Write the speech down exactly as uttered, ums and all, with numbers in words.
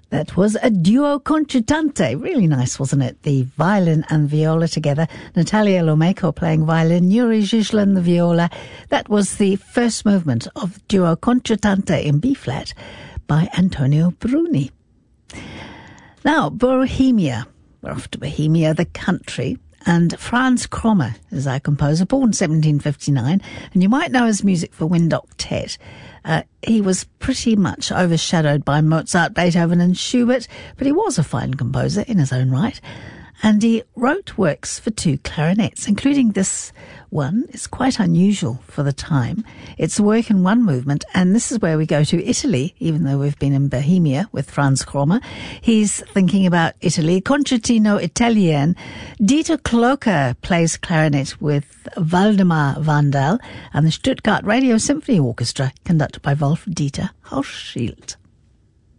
That was a duo concertante. Really nice, wasn't it? The violin and viola together. Natalia Lomeko playing violin, Yuri Zhislin the viola. That was the first movement of duo concertante in B-flat by Antonio Bruni. Now, Bohemia. We're off to Bohemia, the country. And Franz Krommer is our composer, born seventeen fifty-nine. And you might know his music for Wind Octet. Uh, he was pretty much overshadowed by Mozart, Beethoven and Schubert, but he was a fine composer in his own right. And he wrote works for two clarinets, including this one. It's quite unusual for the time. It's a work in one movement, and this is where we go to Italy, even though we've been in Bohemia with Franz Krommer. He's thinking about Italy. Concertino Italien. Dieter Kloker plays clarinet with Waldemar Vandal, and the Stuttgart Radio Symphony Orchestra, conducted by Wolf Dieter Hauschild.